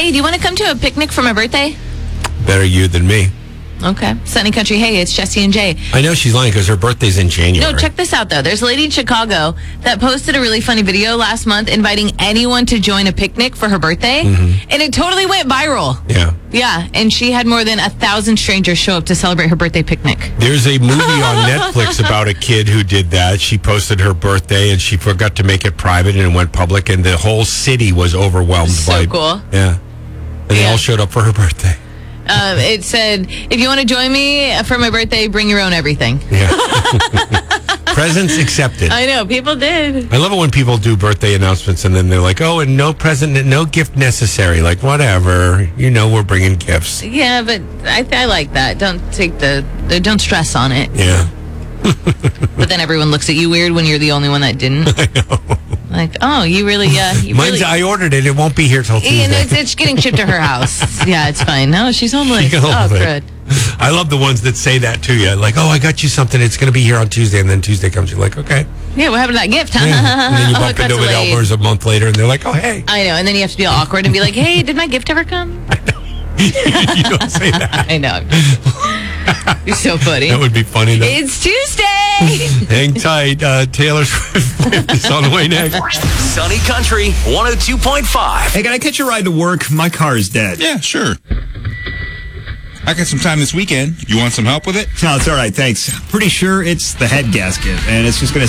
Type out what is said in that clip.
Hey, do you want to come to a picnic for my birthday? Better you than me. Okay. Sunny Country, hey, it's Jesse and Jay. I know she's lying because her birthday's in January. No, check this out, though. There's a lady in Chicago that posted a really funny video last month inviting anyone to join a picnic for her birthday, and it totally went viral. Yeah. Yeah, and she had more than 1,000 strangers show up to celebrate her birthday picnic. There's a movie on Netflix about a kid who did that. She posted her birthday, and she forgot to make it private, and it went public, and the whole city was overwhelmed by... So cool. Yeah. And they all showed up for her birthday. It said, if you want to join me for my birthday, bring your own everything. Yeah. Presents accepted. I know, people did. I love it when people do birthday announcements and then they're like, oh, and no present, no gift necessary. Like, whatever. We're bringing gifts. Yeah, but I like that. Don't stress on it. Yeah. But then everyone looks at you weird when you're the only one that didn't. I know. Like, oh, you really, I ordered it. It won't be here till Tuesday. It's getting shipped to her house. Yeah, it's fine. No, she's homeless. Crud. I love the ones that say that to you. Like, oh, I got you something. It's going to be here on Tuesday. And then Tuesday comes. You're like, okay. Yeah, what happened to that gift? Huh? Yeah. And then you bump into it Elmer's a month later. And they're like, oh, hey. I know. And then you have to be all awkward and be like, hey, did my gift ever come? I know. You don't say that. I know. You're so funny. That would be funny, though. It's Tuesday. Hang tight. Taylor Swift is on the way next. Sunny Country 102.5. Hey, can I catch a ride to work? My car is dead. Yeah, sure. I got some time this weekend. You want some help with it? No, it's all right, thanks. Pretty sure it's the head gasket, and it's just going to